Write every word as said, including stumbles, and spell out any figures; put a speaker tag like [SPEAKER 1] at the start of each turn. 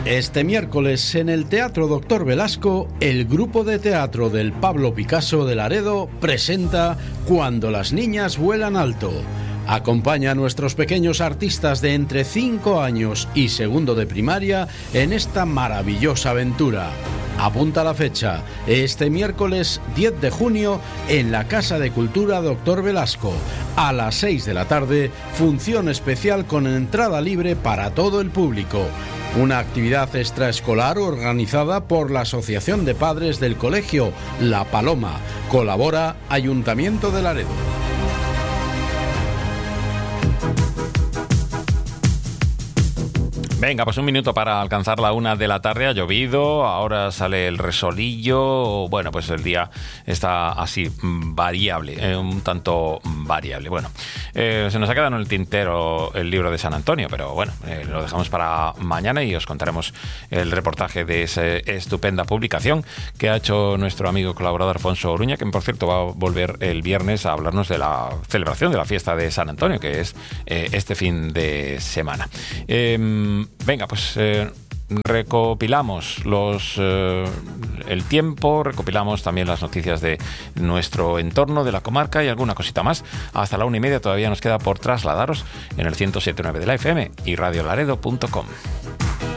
[SPEAKER 1] Este miércoles en el Teatro Doctor Velasco, el grupo de teatro del Pablo Picasso de Laredo presenta Cuando las niñas vuelan alto. Acompaña a nuestros pequeños artistas de entre cinco años y segundo de primaria en esta maravillosa aventura. Apunta la fecha, este miércoles diez de junio en la Casa de Cultura Doctor Velasco. A las seis de la tarde, función especial con entrada libre para todo el público. Una actividad extraescolar organizada por la Asociación de Padres del Colegio La Paloma. Colabora Ayuntamiento de Laredo.
[SPEAKER 2] Venga, pues un minuto para alcanzar la una de la tarde. Ha llovido, ahora sale el resolillo. Bueno, pues el día está así, variable, eh, un tanto variable. Bueno, eh, se nos ha quedado en el tintero el libro de San Antonio, pero bueno, eh, lo dejamos para mañana y os contaremos el reportaje de esa estupenda publicación que ha hecho nuestro amigo colaborador Alfonso Oruña, que por cierto va a volver el viernes a hablarnos de la celebración de la fiesta de San Antonio, que es eh, este fin de semana. Eh, Venga, pues eh, recopilamos los eh, el tiempo, recopilamos también las noticias de nuestro entorno, de la comarca y alguna cosita más. Hasta la una y media todavía nos queda por trasladaros en el ciento siete punto nueve de la F M y radio laredo punto com.